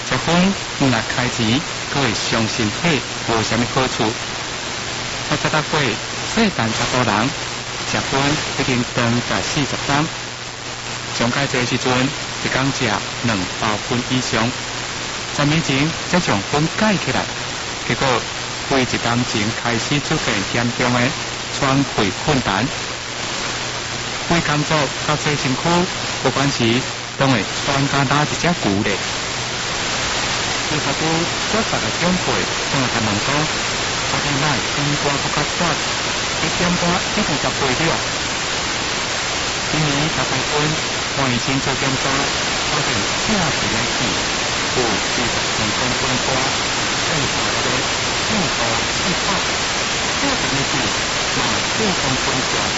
结婚若开钱，佫会伤身体，无啥物好处。我才搭过细汉查甫人，食饭一天长达40担，上介济时阵，一工食2包饭以上。10年前才将饭解起来，结果为一担前开始出现严重的喘气困难。为工作到做辛苦，不管时都会喘甲打一只牛咧。有头拄我10个长辈向我谈论讲，我听乃天歌搁较短，一点歌一定10岁了。今年6月份，换医生做检查，发现正是来气，有40公分分歌，正常的正常气泡，正常的气，那正常分歌。